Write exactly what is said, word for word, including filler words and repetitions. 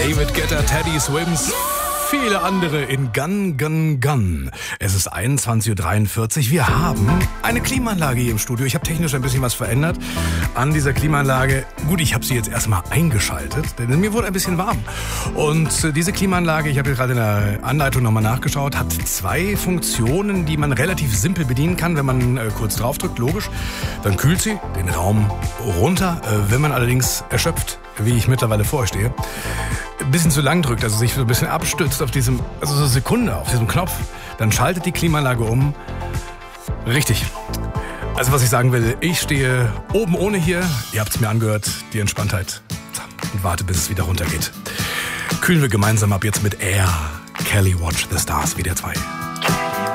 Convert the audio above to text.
David Guetta, Teddy Swims, viele andere in Gun, Gun, Gun. Es ist einundzwanzig Uhr dreiundvierzig. Wir haben eine Klimaanlage hier im Studio. Ich habe technisch ein bisschen was verändert an dieser Klimaanlage. Gut, ich habe sie jetzt erstmal eingeschaltet, denn mir wurde ein bisschen warm. Und diese Klimaanlage, ich habe jetzt gerade in der Anleitung nochmal nachgeschaut, hat zwei Funktionen, die man relativ simpel bedienen kann, wenn man äh, kurz draufdrückt, logisch. Dann kühlt sie den Raum runter. Äh, wenn man allerdings erschöpft, wie ich mittlerweile vorstehe, ein bisschen zu lang drückt, also sich so ein bisschen abstützt auf diesem, also so eine Sekunde auf diesem Knopf, dann schaltet die Klimaanlage um. Richtig. Also was ich sagen will, ich stehe oben ohne hier, ihr habt es mir angehört, die Entspanntheit, und warte, bis es wieder runtergeht. Kühlen wir gemeinsam ab jetzt mit Air, Kelly Watch the Stars, W D R zwei.